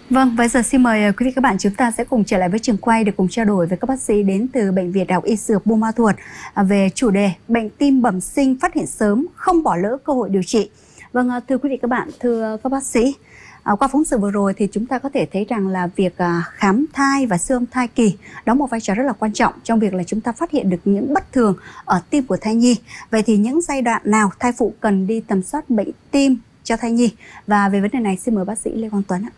Vâng, bây giờ xin mời quý vị các bạn, chúng ta sẽ cùng trở lại với trường quay để cùng trao đổi với các bác sĩ đến từ Bệnh viện Đại học Y Dược Buôn Ma Thuột về chủ đề bệnh tim bẩm sinh phát hiện sớm, không bỏ lỡ cơ hội điều trị. Vâng, thưa quý vị các bạn, thưa các bác sĩ, qua phóng sự vừa rồi thì chúng ta có thể thấy rằng là việc khám thai và siêu âm thai kỳ đóng một vai trò rất là quan trọng trong việc là chúng ta phát hiện được những bất thường ở tim của thai nhi. Vậy thì những giai đoạn nào thai phụ cần đi tầm soát bệnh tim cho thai nhi? Và về vấn đề này xin mời bác sĩ Lê Quang Tuấn ạ.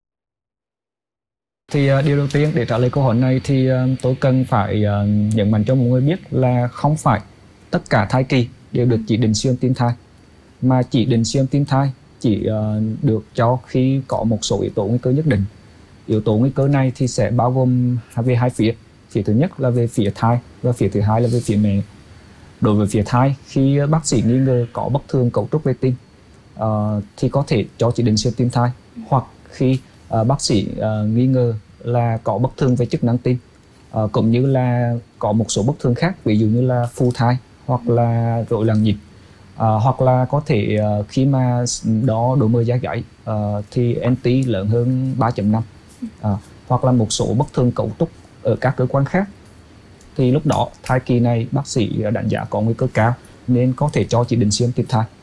Thì điều đầu tiên để trả lời câu hỏi này thì tôi cần phải nhấn mạnh cho mọi người biết là không phải tất cả thai kỳ đều được chỉ định siêu âm tim thai, mà chỉ định siêu âm tim thai chỉ được cho khi có một số yếu tố nguy cơ nhất định. Yếu tố nguy cơ này thì sẽ bao gồm về hai phía. Phía thứ nhất là về phía thai và phía thứ hai là về phía mẹ. Đối với phía thai, khi bác sĩ nghi ngờ có bất thường cấu trúc về tim thì có thể cho chỉ định siêu âm tim thai, hoặc khi bác sĩ nghi ngờ là có bất thường về chức năng tim, cũng như là có một số bất thường khác, ví dụ như là phù thai hoặc là rối loạn nhịp, hoặc là có thể khi mà đo độ mỡ da gáy thì NT lớn hơn 3.5, hoặc là một số bất thường cấu trúc ở các cơ quan khác, thì lúc đó thai kỳ này bác sĩ đánh giá có nguy cơ cao nên có thể cho chỉ định siêu âm tim thai.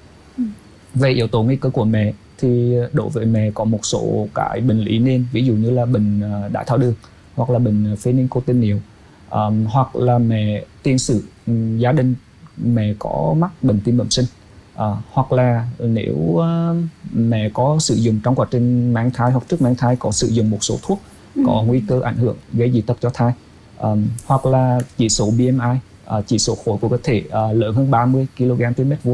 Về yếu tố nguy cơ của mẹ thì đối với mẹ có một số cái bệnh lý nền, ví dụ như là bệnh đái tháo đường hoặc là bệnh phenylketonuria, hoặc là mẹ tiền sử gia đình mẹ có mắc bệnh tim bẩm sinh, hoặc là nếu mẹ có sử dụng trong quá trình mang thai hoặc trước mang thai có sử dụng một số thuốc có nguy cơ ảnh hưởng gây dị tật cho thai, hoặc là chỉ số BMI, chỉ số khối của cơ thể lớn hơn 30 kg trên mét vuông.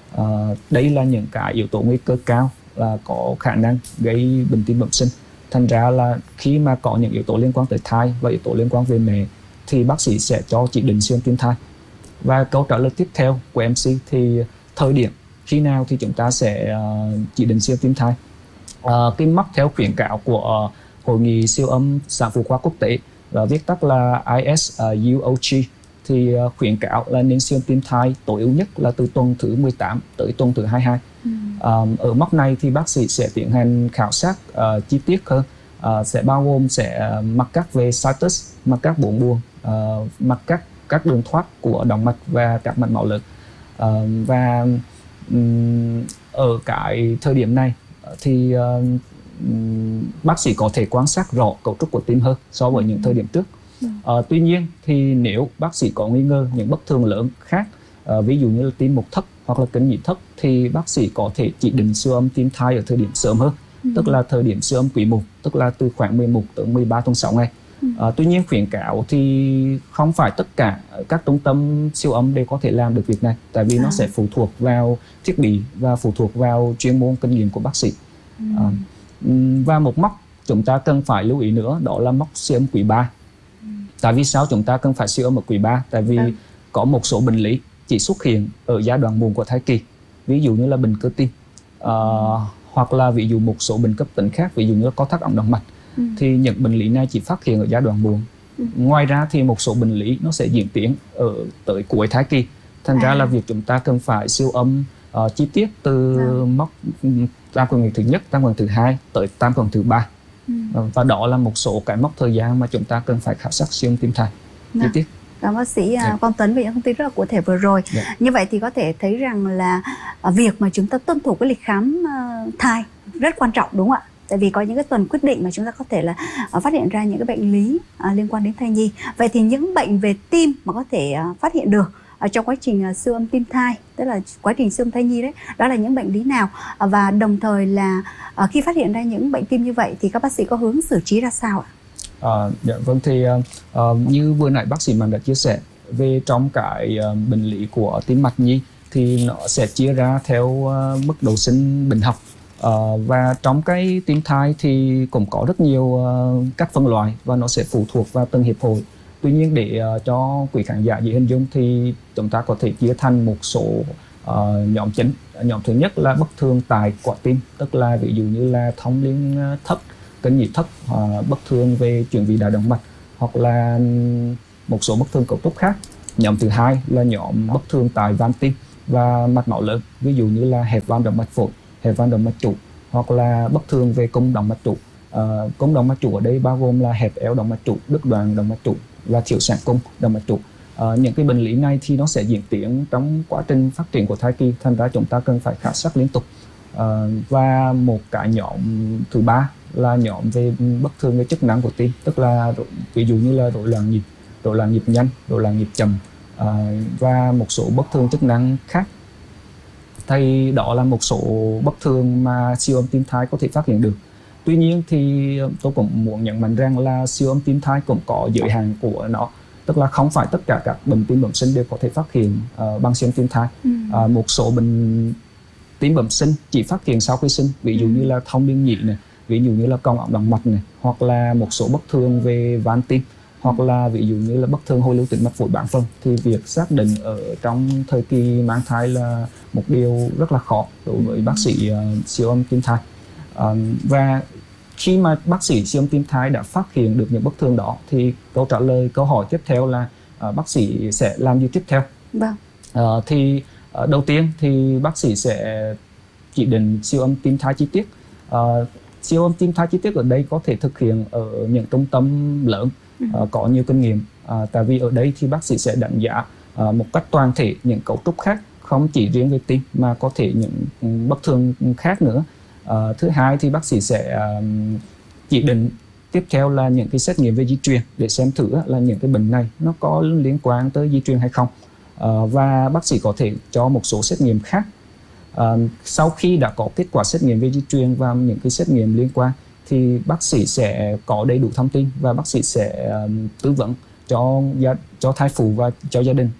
Đây là những cái yếu tố nguy cơ cao là có khả năng gây bệnh tim bẩm sinh. Thành ra là khi mà có những yếu tố liên quan tới thai và yếu tố liên quan về mẹ thì bác sĩ sẽ cho chỉ định siêu âm tim thai. Và câu trả lời tiếp theo của MC thì thời điểm khi nào thì chúng ta sẽ chỉ định siêu âm tim thai. Cái mốc theo khuyến cáo của Hội nghị siêu âm sản phụ khoa quốc tế, và viết tắt là ISUOG, thì khuyến cáo là nên siêu âm tim thai tối ưu nhất là từ tuần thứ 18 tới tuần thứ 22. Ở mốc này thì bác sĩ sẽ tiến hành khảo sát chi tiết hơn, sẽ bao gồm sẽ mặc các về situs, mặc các bốn buồng, mặc các đường thoát của động mạch và các mạch máu lớn. Và ở cái thời điểm này thì bác sĩ có thể quan sát rõ cấu trúc của tim hơn so với những thời điểm trước. Tuy nhiên thì nếu bác sĩ có nghi ngờ những bất thường lớn khác, ví dụ như là tim mạch thấp hoặc là kính nhĩ thấp, thì bác sĩ có thể chỉ định siêu âm tim thai ở thời điểm sớm hơn, tức là thời điểm siêu âm quý 1, tức là từ khoảng 11 tới 13 tuần 6 ngày. Tuy nhiên khuyến cáo thì không phải tất cả các trung tâm siêu âm đều có thể làm được việc này, tại vì nó sẽ phụ thuộc vào thiết bị và phụ thuộc vào chuyên môn kinh nghiệm của bác sĩ. Và một mốc chúng ta cần phải lưu ý nữa đó là mốc siêu âm quý 3. Tại vì sao chúng ta cần phải siêu âm ở quý 3? Tại vì có một số bệnh lý chỉ xuất hiện ở giai đoạn muộn của thai kỳ, ví dụ như là bệnh cơ tim, hoặc là ví dụ một số bệnh cấp tính khác, ví dụ như là co thắt ống động mạch, thì những bệnh lý này chỉ phát hiện ở giai đoạn muộn. Ngoài ra thì một số bệnh lý nó sẽ diễn tiến ở tới cuối thai kỳ. Thành ra là việc chúng ta cần phải siêu âm chi tiết từ mốc tam quan thứ nhất, tam quan thứ hai tới tam quan thứ 3. Và đó là một số cái mốc thời gian mà chúng ta cần phải khảo sát siêu âm tim thai chi tiết. Cảm ơn bác sĩ Quang Tuấn về những thông tin rất là cụ thể vừa rồi. Như vậy thì có thể thấy rằng là việc mà chúng ta tuân thủ cái lịch khám thai rất quan trọng, đúng không ạ? Tại vì có những cái tuần quyết định mà chúng ta có thể là phát hiện ra những cái bệnh lý liên quan đến thai nhi. Vậy thì những bệnh về tim mà có thể phát hiện được trong quá trình siêu âm tim thai, tức là quá trình siêu âm thai nhi đấy, đó là những bệnh lý nào? Và đồng thời là khi phát hiện ra những bệnh tim như vậy thì các bác sĩ có hướng xử trí ra sao ạ? Vâng, thì như vừa nãy bác sĩ Mạnh đã chia sẻ về trong cái bệnh lý của tim mạch nhi thì nó sẽ chia ra theo mức độ sinh bệnh học, và trong cái tim thai thì cũng có rất nhiều các phân loại và nó sẽ phụ thuộc vào từng hiệp hội. Tuy nhiên để cho quý khán giả dễ hình dung thì chúng ta có thể chia thành một số nhóm chính. Nhóm thứ nhất là bất thường tại quả tim, tức là ví dụ như là thông liên thấp, kính nhĩ thấp, bất thường về chuyển vị đại động mạch, hoặc là một số bất thường cấu trúc khác. Nhóm thứ hai là nhóm bất thường tại van tim và mạch máu lớn, ví dụ như là hẹp van động mạch phổi, hẹp van động mạch trụ, hoặc là bất thường về cung động mạch trụ. Cung động mạch chủ ở đây bao gồm là hẹp eo động mạch chủ, đứt đoạn động mạch chủ và thiếu sản cung động mạch chủ. Những cái bệnh lý này thì nó sẽ diễn tiến trong quá trình phát triển của thai kỳ, thành ra chúng ta cần phải khảo sát liên tục. Và một cái nhóm thứ ba là nhóm về bất thường về chức năng của tim, tức là ví dụ như là rối loạn nhịp nhanh, rối loạn nhịp chậm và một số bất thường chức năng khác. Thì đó là một số bất thường mà siêu âm tim thai có thể phát hiện được. Tuy nhiên thì tôi cũng muốn nhấn mạnh rằng là siêu âm tim thai cũng có giới hạn của nó, tức là không phải tất cả các bệnh tim bẩm sinh đều có thể phát hiện bằng siêu âm tim thai. Một số bệnh tim bẩm sinh chỉ phát hiện sau khi sinh, ví dụ như là thông liên nhị này, ví dụ như là cong ống động mạch này, hoặc là một số bất thường về van tim, hoặc là ví dụ như là bất thường hồi lưu tĩnh mạch phổi bán phần, thì việc xác định ở trong thời kỳ mang thai là một điều rất là khó đối với bác sĩ siêu âm tim thai. Và khi mà bác sĩ siêu âm tim thai đã phát hiện được những bất thường đó thì câu hỏi tiếp theo là bác sĩ sẽ làm gì tiếp theo? Vâng. Đầu tiên thì bác sĩ sẽ chỉ định siêu âm tim thai chi tiết. Siêu âm tim thai chi tiết ở đây có thể thực hiện ở những trung tâm lớn có nhiều kinh nghiệm, tại vì ở đây thì bác sĩ sẽ đánh giá một cách toàn thể những cấu trúc khác, không chỉ riêng về tim mà có thể những bất thường khác nữa. Thứ hai thì bác sĩ sẽ chỉ định tiếp theo là những cái xét nghiệm về di truyền để xem thử là những cái bệnh này nó có liên quan tới di truyền hay không. Và bác sĩ có thể cho một số xét nghiệm khác. Sau khi đã có kết quả xét nghiệm về di truyền và những cái xét nghiệm liên quan thì bác sĩ sẽ có đầy đủ thông tin và bác sĩ sẽ tư vấn cho thai phụ và cho gia đình.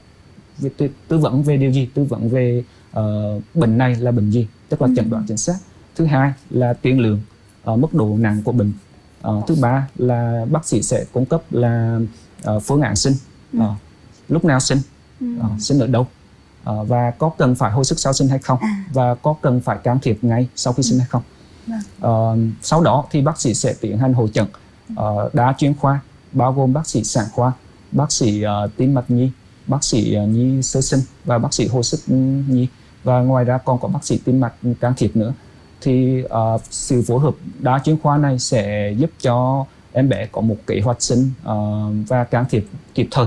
Tư vấn về điều gì? Tư vấn về bệnh này là bệnh gì, tức là chẩn đoán chính xác. Thứ hai là tiên lượng, mức độ nặng của bệnh. Thứ ba là bác sĩ sẽ cung cấp là phương án sinh, lúc nào sinh, sinh ở đâu, và có cần phải hồi sức sau sinh hay không, và có cần phải can thiệp ngay sau khi sinh hay không. Sau đó thì bác sĩ sẽ tiến hành hội chẩn đa chuyên khoa, bao gồm bác sĩ sản khoa, bác sĩ tim mạch nhi, bác sĩ nhi sơ sinh và bác sĩ hồi sức nhi, và ngoài ra còn có bác sĩ tim mạch can thiệp nữa. Thì sự phối hợp đa chuyên khoa này sẽ giúp cho em bé có một kế hoạch sinh và can thiệp kịp thời.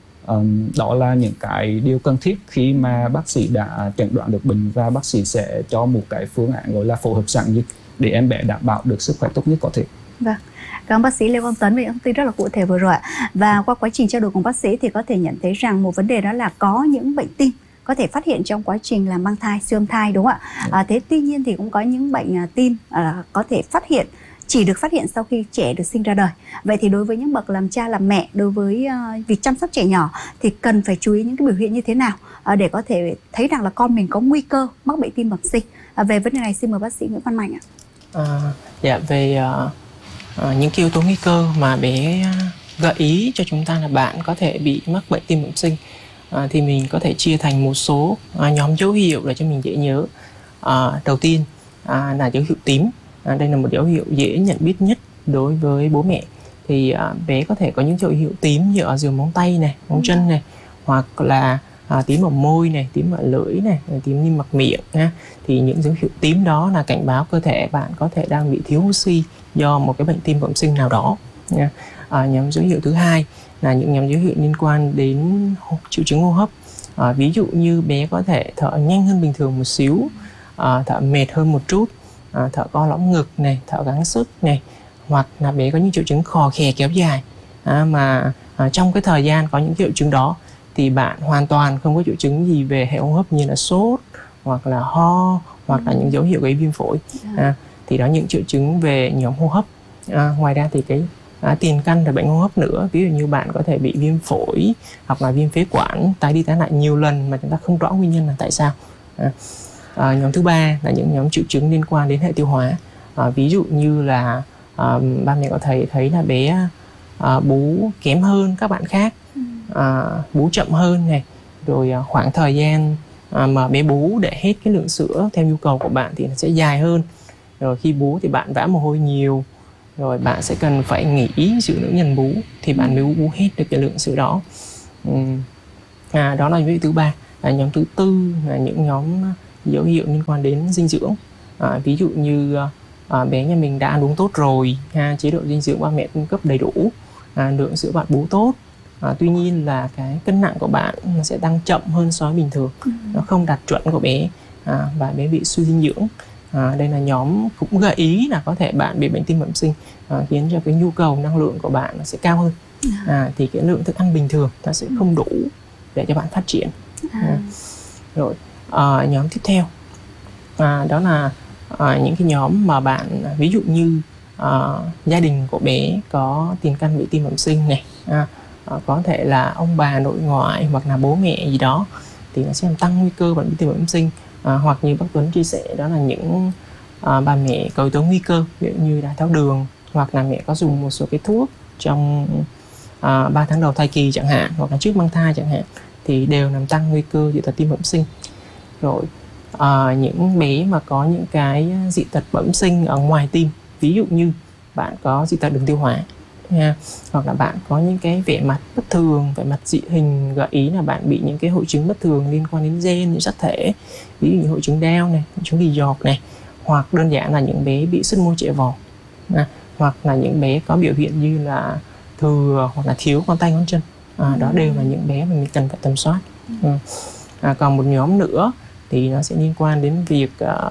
Đó là những cái điều cần thiết khi mà bác sĩ đã chẩn đoán được bệnh, và bác sĩ sẽ cho một cái phương án gọi là phẫu thuật sản nhi để em bé đảm bảo được sức khỏe tốt nhất có thể. Vâng. Cảm ơn bác sĩ Lê Quang Tấn về những thông tin rất là cụ thể vừa rồi ạ. Và qua quá trình trao đổi cùng bác sĩ thì có thể nhận thấy rằng một vấn đề đó là có những bệnh tim có thể phát hiện trong quá trình là mang thai, siêu âm thai, đúng không ạ? Thế tuy nhiên thì cũng có những bệnh tim có thể chỉ được phát hiện sau khi trẻ được sinh ra đời. Vậy thì đối với những bậc làm cha làm mẹ, đối với việc chăm sóc trẻ nhỏ thì cần phải chú ý những cái biểu hiện như thế nào để có thể thấy rằng là con mình có nguy cơ mắc bệnh tim bẩm sinh? Về vấn đề này xin mời bác sĩ Nguyễn Văn Mạnh ạ. Về những yếu tố nguy cơ mà bé gợi ý cho chúng ta là bạn có thể bị mắc bệnh tim bẩm sinh thì mình có thể chia thành một số nhóm dấu hiệu để cho mình dễ nhớ. Đầu tiên là dấu hiệu tím. Đây là một dấu hiệu dễ nhận biết nhất đối với bố mẹ. Thì bé có thể có những dấu hiệu tím như ở giường móng tay này, móng chân này, hoặc là tím ở môi này, tím ở lưỡi này, tím niêm mạc miệng ha. Thì những dấu hiệu tím đó là cảnh báo cơ thể bạn có thể đang bị thiếu oxy do một cái bệnh tim bẩm sinh nào đó nha. Nhóm dấu hiệu thứ hai là những nhóm dấu hiệu liên quan đến triệu chứng hô hấp. Ví dụ như bé có thể thở nhanh hơn bình thường một xíu, thở mệt hơn một chút, thở co lõm ngực này, thở gắng sức này, hoặc là bé có những triệu chứng khò khè kéo dài mà trong cái thời gian có những triệu chứng đó thì bạn hoàn toàn không có triệu chứng gì về hệ hô hấp như là sốt hoặc là ho hoặc là những dấu hiệu gây viêm phổi. Thì đó những triệu chứng về nhóm hô hấp. Ngoài ra thì cái tiền căn là bệnh hô hấp nữa, ví dụ như bạn có thể bị viêm phổi hoặc là viêm phế quản tái đi tái lại nhiều lần mà chúng ta không rõ nguyên nhân là tại sao. Nhóm thứ ba là những nhóm triệu chứng liên quan đến hệ tiêu hóa. Ví dụ như là ba mẹ có thấy là bé bú kém hơn các bạn khác, bú chậm hơn này, rồi khoảng thời gian mà bé bú để hết cái lượng sữa theo nhu cầu của bạn thì nó sẽ dài hơn. Rồi khi bú thì bạn vã mồ hôi nhiều, rồi bạn sẽ cần phải nghỉ sữa nữ nhân bú thì bạn mới bú hết được cái lượng sữa đó. Đó là dấu hiệu thứ ba. Nhóm thứ tư là những nhóm dấu hiệu liên quan đến dinh dưỡng. Ví dụ như bé nhà mình đã ăn uống tốt rồi, chế độ dinh dưỡng ba mẹ cung cấp đầy đủ, lượng sữa bạn bú tốt. Tuy nhiên là cái cân nặng của bạn nó sẽ tăng chậm hơn so với bình thường, nó không đạt chuẩn của bé, và bé bị suy dinh dưỡng. Đây là nhóm cũng gợi ý là có thể bạn bị bệnh tim bẩm sinh, khiến cho cái nhu cầu năng lượng của bạn nó sẽ cao hơn. Thì cái lượng thức ăn bình thường nó sẽ không đủ để cho bạn phát triển. Rồi nhóm tiếp theo đó là những cái nhóm mà bạn ví dụ như gia đình của bé có tiền căn bị tim bẩm sinh này, có thể là ông bà nội ngoại hoặc là bố mẹ gì đó, thì nó sẽ làm tăng nguy cơ bệnh tim bẩm sinh. Hoặc như bác Tuấn chia sẻ, đó là những bà mẹ có yếu tố nguy cơ, ví dụ như đái tháo đường, hoặc là mẹ có dùng một số cái thuốc trong 3 tháng đầu thai kỳ chẳng hạn, hoặc là trước mang thai chẳng hạn, thì đều làm tăng nguy cơ dị tật tim bẩm sinh. Rồi những bé mà có những cái dị tật bẩm sinh ở ngoài tim, ví dụ như bạn có dị tật đường tiêu hóa, hoặc là bạn có những cái vẻ mặt bất thường, vẻ mặt dị hình, gợi ý là bạn bị những cái hội chứng bất thường liên quan đến gen, những sắc thể, ví dụ như hội chứng Down này, hội chứng Ghi Giọt này, hoặc đơn giản là những bé bị sứt môi chệ vò, hoặc là những bé có biểu hiện như là thừa hoặc là thiếu ngón tay ngón chân. Đó đều là những bé mà mình cần phải tầm soát. Còn một nhóm nữa thì nó sẽ liên quan đến việc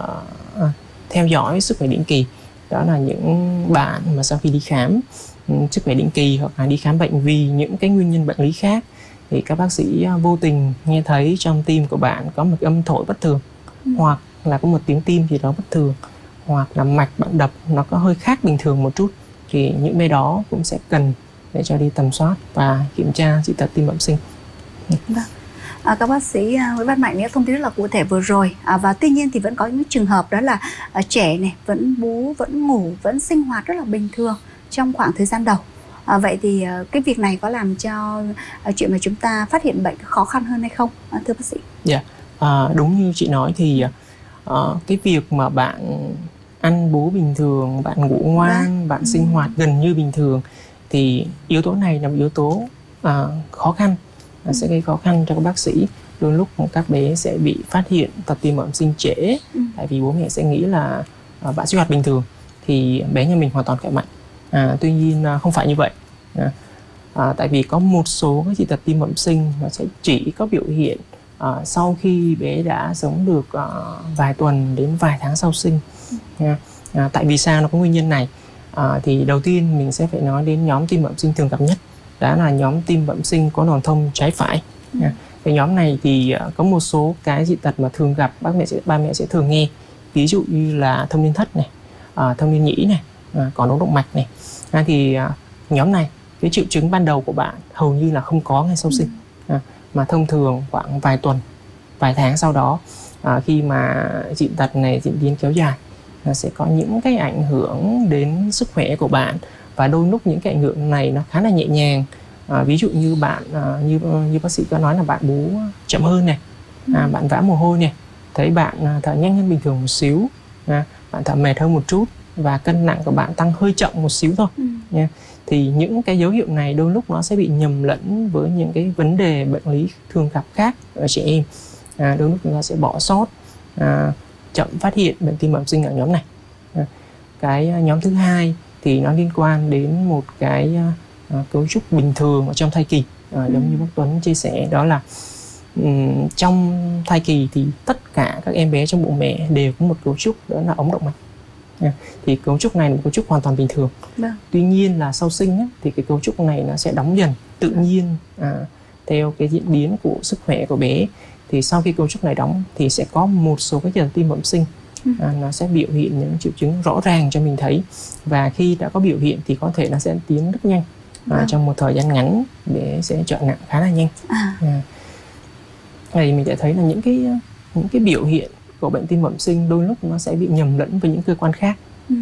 theo dõi sức khỏe định kỳ. Đó là những bạn mà sau khi đi khám sức khỏe định kỳ hoặc là đi khám bệnh vì những cái nguyên nhân bệnh lý khác, thì các bác sĩ vô tình nghe thấy trong tim của bạn có một âm thổi bất thường, hoặc là có một tiếng tim gì đó bất thường, hoặc là mạch bạn đập nó có hơi khác bình thường một chút, thì những bé đó cũng sẽ cần để cho đi tầm soát và kiểm tra dị tật tim bẩm sinh. Vâng. Các bác sĩ Nguyễn Văn Mạnh đã thông tin rất là cụ thể vừa rồi, và tuy nhiên thì vẫn có những trường hợp đó là trẻ này vẫn bú, vẫn ngủ, vẫn sinh hoạt rất là bình thường trong khoảng thời gian đầu. Vậy thì cái việc này có làm cho chuyện mà chúng ta phát hiện bệnh khó khăn hơn hay không, thưa bác sĩ? Đúng như chị nói thì cái việc mà bạn ăn bú bình thường, bạn ngủ ngoan, bạn sinh hoạt gần như bình thường, thì yếu tố này là một yếu tố khó khăn, sẽ gây khó khăn cho các bác sĩ. Đôi lúc các bé sẽ bị phát hiện tật tim bẩm sinh trễ, tại vì bố mẹ sẽ nghĩ là bạn sinh hoạt bình thường thì bé nhà mình hoàn toàn khỏe mạnh. Tuy nhiên không phải như vậy. Tại vì có một số cái dị tật tim bẩm sinh nó sẽ chỉ có biểu hiện sau khi bé đã sống được vài tuần đến vài tháng sau sinh. Tại vì sao nó có nguyên nhân này? Thì đầu tiên mình sẽ phải nói đến nhóm tim bẩm sinh thường gặp nhất, đó là nhóm tim bẩm sinh có nòn thông trái phải. Cái nhóm này thì có một số cái dị tật mà thường gặp, ba mẹ sẽ thường nghe, ví dụ như là thông liên thất này, thông liên nhĩ này, còn ống động mạch này. Thì nhóm này cái triệu chứng ban đầu của bạn hầu như là không có ngay sau sinh, mà thông thường khoảng vài tuần, vài tháng sau đó, khi mà dị tật này diễn biến kéo dài, nó sẽ có những cái ảnh hưởng đến sức khỏe của bạn, và đôi lúc những cái ảnh hưởng này nó khá là nhẹ nhàng. Ví dụ như bạn như bác sĩ có nói là bạn bú chậm hơn này, bạn vã mồ hôi này, thấy bạn thở nhanh hơn bình thường một xíu, bạn thở mệt hơn một chút, và cân nặng của bạn tăng hơi chậm một xíu thôi nha. Thì những cái dấu hiệu này đôi lúc nó sẽ bị nhầm lẫn với những cái vấn đề bệnh lý thường gặp khác ở trẻ em. Đôi lúc chúng ta sẽ bỏ sót, chậm phát hiện bệnh tim bẩm sinh ở nhóm này. Cái nhóm thứ hai thì nó liên quan đến một cái cấu trúc bình thường ở trong thai kỳ, giống như bác Tuấn chia sẻ, đó là trong thai kỳ thì tất cả các em bé trong bụng mẹ đều có một cấu trúc, đó là ống động mạch. Thì cấu trúc này là một cấu trúc hoàn toàn bình thường. Tuy nhiên là sau sinh thì cái cấu trúc này nó sẽ đóng dần tự nhiên theo cái diễn biến của sức khỏe của bé. Thì sau khi cấu trúc này đóng thì sẽ có một số các trường tim bẩm sinh, nó sẽ biểu hiện những triệu chứng rõ ràng cho mình thấy, và khi đã có biểu hiện thì có thể nó sẽ tiến rất nhanh, trong một thời gian ngắn để sẽ trở nặng khá là nhanh. Thì mình sẽ thấy là những cái biểu hiện của bệnh tim bẩm sinh đôi lúc nó sẽ bị nhầm lẫn với những cơ quan khác,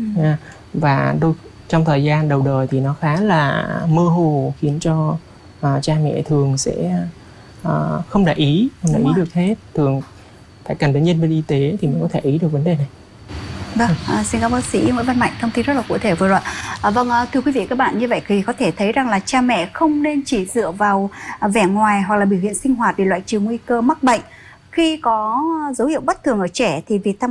và trong thời gian đầu đời thì nó khá là mơ hồ, khiến cho cha mẹ thường sẽ không để ý được hết. Thường phải cần đến nhân viên y tế thì mới có thể ý được vấn đề này. Vâng, xin cảm ơn bác sĩ Nguyễn Văn Mạnh thông tin rất là cụ thể vừa rồi. Vâng, thưa quý vị các bạn, như vậy thì có thể thấy rằng là cha mẹ không nên chỉ dựa vào vẻ ngoài hoặc là biểu hiện sinh hoạt để loại trừ nguy cơ mắc bệnh. Khi có dấu hiệu bất thường ở trẻ thì việc thăm